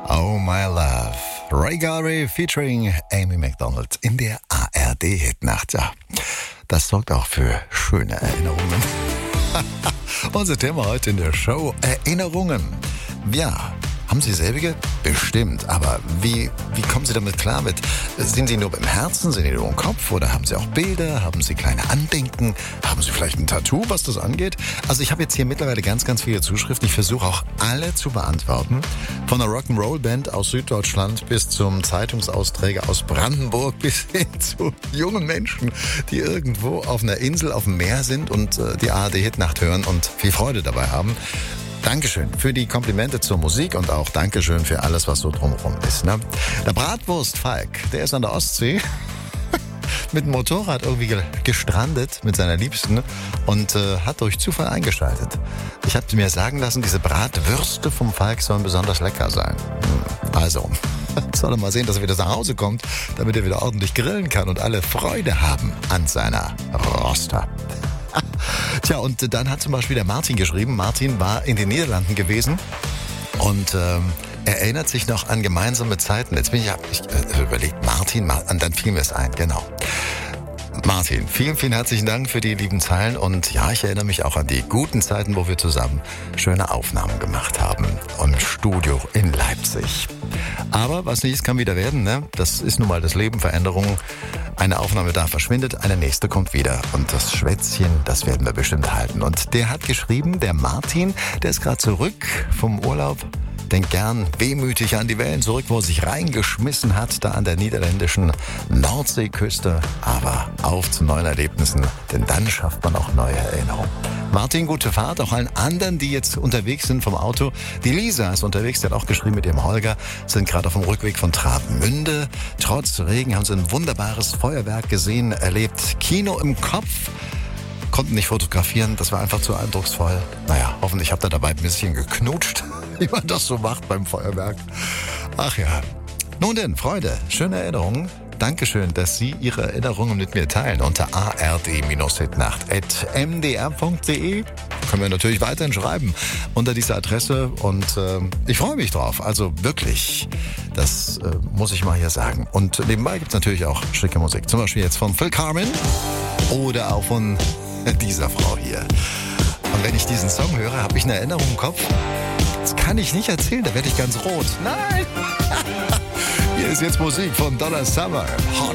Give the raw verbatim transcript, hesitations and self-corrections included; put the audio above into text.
Oh My Love. Ray Garvey featuring Amy Macdonald in der A R D-Hitnacht. Ja, das sorgt auch für schöne Erinnerungen. Unser Thema heute in der Show: Erinnerungen. Ja, haben Sie selbige? Bestimmt. Aber wie, wie kommen Sie damit klar? Mit, sind Sie nur im Herzen, sind Sie nur im Kopf? Oder haben Sie auch Bilder? Haben Sie kleine Andenken? Haben Sie vielleicht ein Tattoo, was das angeht? Also ich habe jetzt hier mittlerweile ganz, ganz viele Zuschriften. Ich versuche auch alle zu beantworten. Von der Rock'n'Roll-Band aus Süddeutschland bis zum Zeitungsausträger aus Brandenburg bis hin zu jungen Menschen, die irgendwo auf einer Insel auf dem Meer sind und äh, die A R D-Hitnacht hören und viel Freude dabei haben. Dankeschön für die Komplimente zur Musik und auch Dankeschön für alles, was so drumherum ist. Ne? Der Bratwurst Falk, der ist an der Ostsee mit dem Motorrad irgendwie gestrandet mit seiner Liebsten und äh, hat durch Zufall eingeschaltet. Ich habe mir sagen lassen, diese Bratwürste vom Falk sollen besonders lecker sein. Also, soll er mal sehen, dass er wieder nach Hause kommt, damit er wieder ordentlich grillen kann und alle Freude haben an seiner Roster. Tja, und dann hat zum Beispiel der Martin geschrieben. Martin war in den Niederlanden gewesen und ähm, er erinnert sich noch an gemeinsame Zeiten. Jetzt bin ich, ich äh, überlegt, Martin, und dann fiel mir es ein, genau. Martin, vielen, vielen herzlichen Dank für die lieben Zeilen und ja, ich erinnere mich auch an die guten Zeiten, wo wir zusammen schöne Aufnahmen gemacht haben im Studio in Leipzig. Aber was nicht ist, kann wieder werden, ne? Das ist nun mal das Leben, Veränderungen. Eine Aufnahme da verschwindet, eine nächste kommt wieder. Und das Schwätzchen, das werden wir bestimmt halten. Und der hat geschrieben, der Martin, der ist gerade zurück vom Urlaub. Denkt gern wehmütig an die Wellen zurück, wo er sich reingeschmissen hat, da an der niederländischen Nordseeküste. Aber auf zu neuen Erlebnissen, denn dann schafft man auch neue Erinnerungen. Martin, gute Fahrt, auch allen anderen, die jetzt unterwegs sind vom Auto. Die Lisa ist unterwegs, die hat auch geschrieben mit ihrem Holger, sind gerade auf dem Rückweg von Travemünde. Trotz Regen haben sie ein wunderbares Feuerwerk gesehen, erlebt. Kino im Kopf. Konnten nicht fotografieren, das war einfach zu eindrucksvoll. Naja, hoffentlich habt ihr dabei ein bisschen geknutscht, wie man das so macht beim Feuerwerk. Ach ja. Nun denn, Freude, schöne Erinnerungen. Dankeschön, dass Sie Ihre Erinnerungen mit mir teilen unter a r d hitnacht at m d r punkt d e. Können wir natürlich weiterhin schreiben unter dieser Adresse und äh, ich freue mich drauf. Also wirklich, das äh, muss ich mal hier sagen. Und nebenbei gibt es natürlich auch schicke Musik. Zum Beispiel jetzt von Phil Carmen oder auch von dieser Frau hier. Und wenn ich diesen Song höre, habe ich eine Erinnerung im Kopf. Das kann ich nicht erzählen, da werde ich ganz rot. Nein! Hier ist jetzt Musik von Donna Summer. Hot